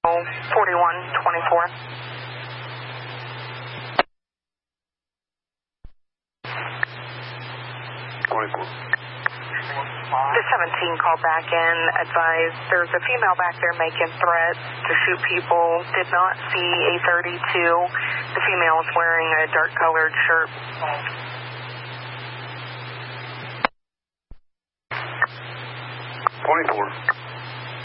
4124. The 17 called back in, advised there's a female back there making threats to shoot people. Did not see a 32. The female is wearing a dark colored shirt. 24.